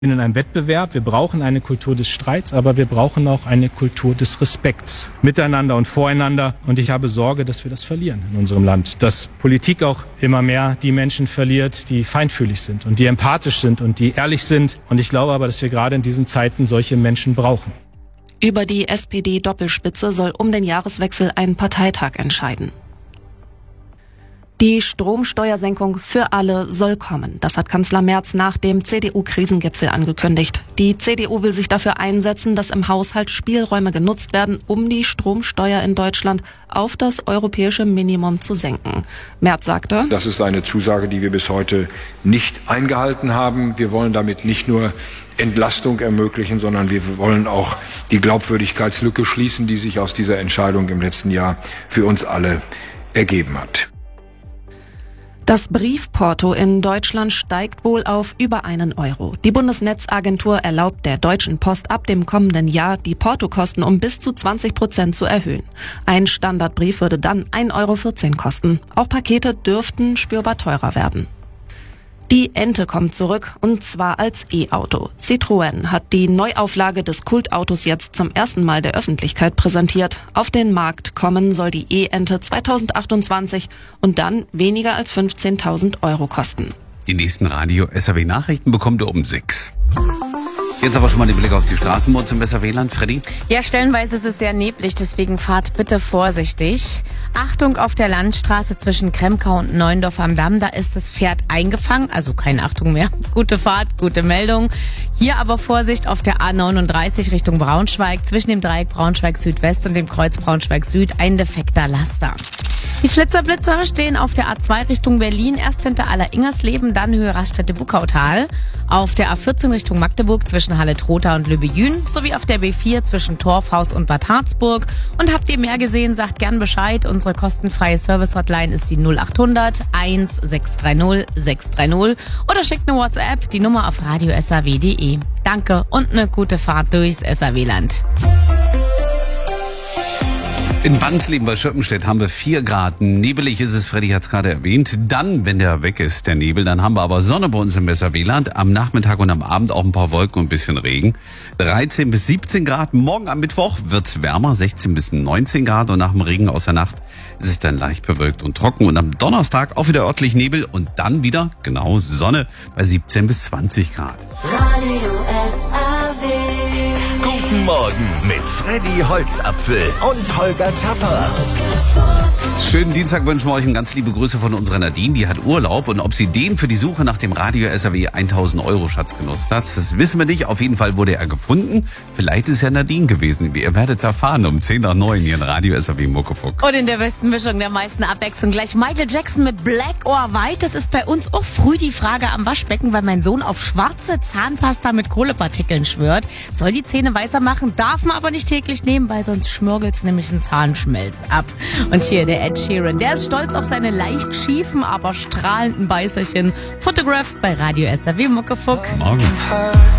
In einem Wettbewerb, wir brauchen eine Kultur des Streits, aber wir brauchen auch eine Kultur des Respekts miteinander und voreinander. Und ich habe Sorge, dass wir das verlieren in unserem Land. Dass Politik auch immer mehr die Menschen verliert, die feinfühlig sind und die empathisch sind und die ehrlich sind. Und ich glaube aber, dass wir gerade in diesen Zeiten solche Menschen brauchen. Über die SPD-Doppelspitze soll um den Jahreswechsel ein Parteitag entscheiden. Die Stromsteuersenkung für alle soll kommen. Das hat Kanzler Merz nach dem CDU-Krisengipfel angekündigt. Die CDU will sich dafür einsetzen, dass im Haushalt Spielräume genutzt werden, um die Stromsteuer in Deutschland auf das europäische Minimum zu senken. Merz sagte: Das ist eine Zusage, die wir bis heute nicht eingehalten haben. Wir wollen damit nicht nur Entlastung ermöglichen, sondern wir wollen auch die Glaubwürdigkeitslücke schließen, die sich aus dieser Entscheidung im letzten Jahr für uns alle ergeben hat. Das Briefporto in Deutschland steigt wohl auf über 1 Euro. Die Bundesnetzagentur erlaubt der Deutschen Post ab dem kommenden Jahr, die Portokosten um bis zu 20% zu erhöhen. Ein Standardbrief würde dann 1,14 Euro kosten. Auch Pakete dürften spürbar teurer werden. Die Ente kommt zurück, und zwar als E-Auto. Citroën hat die Neuauflage des Kultautos jetzt zum ersten Mal der Öffentlichkeit präsentiert. Auf den Markt kommen soll die E-Ente 2028 und dann weniger als 15.000 Euro kosten. Die nächsten Radio-SAW-Nachrichten bekommt ihr um 6. Jetzt aber schon mal den Blick auf die Straßenbahn im SAW-Land. Freddy? Ja, stellenweise ist es sehr neblig, deswegen fahrt bitte vorsichtig. Achtung auf der Landstraße zwischen Kremkau und Neuendorf am Damm, da ist das Pferd eingefangen, also keine Achtung mehr. Gute Fahrt, gute Meldung. Hier aber Vorsicht auf der A39 Richtung Braunschweig, zwischen dem Dreieck Braunschweig Südwest und dem Kreuz Braunschweig Süd, ein defekter Laster. Die Flitzer-Blitzer stehen auf der A2 Richtung Berlin, erst hinter Aller-Ingersleben, dann Höhe Raststätte-Buckautal. Auf der A14 Richtung Magdeburg zwischen Halle-Trotha und Lübbe-Jün, sowie auf der B4 zwischen Torfhaus und Bad Harzburg. Und habt ihr mehr gesehen, sagt gern Bescheid. Unsere kostenfreie Service-Hotline ist die 0800 1630 630 oder schickt eine WhatsApp, die Nummer auf radio.saw.de. Danke und eine gute Fahrt durchs SAW-Land. In Bansleben bei Schöppenstedt haben wir 4 Grad. Nebelig ist es, Freddy hat es gerade erwähnt. Dann, wenn der weg ist, der Nebel, dann haben wir aber Sonne bei uns im SAW-Land. Am Nachmittag und am Abend auch ein paar Wolken und ein bisschen Regen. 13 bis 17 Grad. Morgen am Mittwoch wird's wärmer, 16 bis 19 Grad. Und nach dem Regen aus der Nacht ist es dann leicht bewölkt und trocken. Und am Donnerstag auch wieder örtlich Nebel und dann wieder, genau, Sonne bei 17 bis 20 Grad. Guten Morgen mit Freddy Holzapfel und Holger Tapper. Schönen Dienstag wünschen wir euch und ganz liebe Grüße von unserer Nadine, die hat Urlaub. Und ob sie den für die Suche nach dem Radio-SAW 1000 Euro Schatz genutzt hat, das wissen wir nicht. Auf jeden Fall wurde er gefunden. Vielleicht ist ja Nadine gewesen. Ihr werdet es erfahren um 10 nach 9 hier in Radio-SAW Muckefuck. Und in der besten Mischung der meisten Abwechslung gleich Michael Jackson mit Black or White. Das ist bei uns auch früh die Frage am Waschbecken, weil mein Sohn auf schwarze Zahnpasta mit Kohlepartikeln schwört. Soll die Zähne weißer machen, darf man aber nicht täglich nehmen, weil sonst schmürgelt's nämlich einen Zahnschmelz ab. Und hier der Ed Sheeran, der ist stolz auf seine leicht schiefen, aber strahlenden Beißerchen. Photographed bei Radio SAW Muckefuck. Morgen.